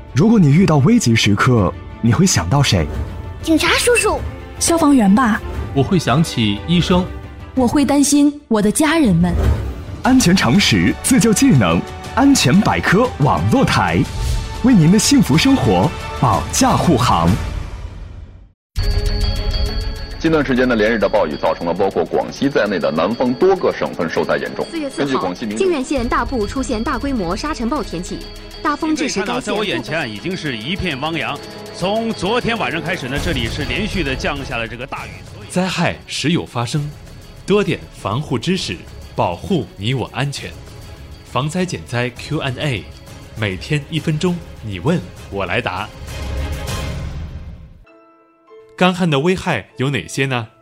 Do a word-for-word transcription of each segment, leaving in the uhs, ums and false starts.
如果你遇到危急时刻，你会想到谁？ 警察叔叔。 消防员吧。 我会想起医生。 我会担心我的家人们。 安全常识，自救技能，安全百科网络台，为您的幸福生活保驾护航。 近段时间的连日的暴雨造成了包括广西在内的南方多个省份受灾严重。 四月四号，靖远县大埔出现大规模沙尘暴天气，大风致使该县。 在我眼前已经是一片汪洋。从昨天晚上开始呢，这里是连续的降下了这个大雨。 灾害时有发生，多点防护知识，保护你我安全。防灾减灾 Q and A， 每天一分钟，你问我来答。干旱的危害有哪些呢？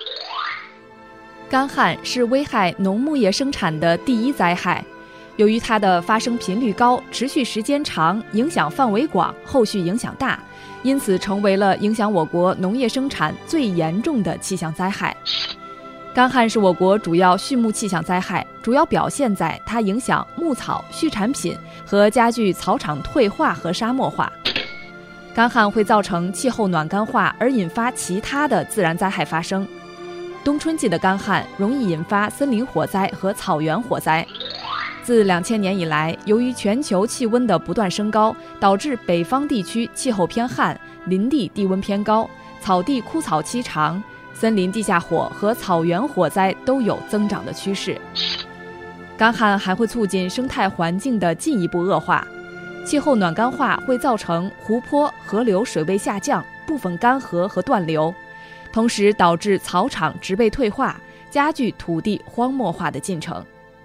干旱是危害农牧业生产的第一灾害，由于它的发生频率高、持续时间长、影响范围广、后续影响大，因此成为了影响我国农业生产最严重的气象灾害。干旱是我国主要畜牧气象灾害，主要表现在它影响牧草、畜产品和加剧草场退化和沙漠化。干旱会造成气候暖干化而引发其他的自然灾害发生。冬春季的干旱容易引发森林火灾和草原火灾。自两千年以来，由于全球气温的不断升高，导致北方地区气候偏旱，林地地温偏高，草地枯草期长，森林地下火和草原火灾都有增长的趋势。干旱还会促进生态环境的进一步恶化。气候暖干化会造成湖泊、河流水位下降，部分干涸和断流，同时导致草场植被退化，加剧土地荒漠化的进程。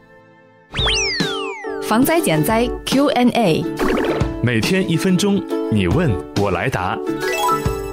防灾减灾 Q and A， 每天一分钟，你问我来答。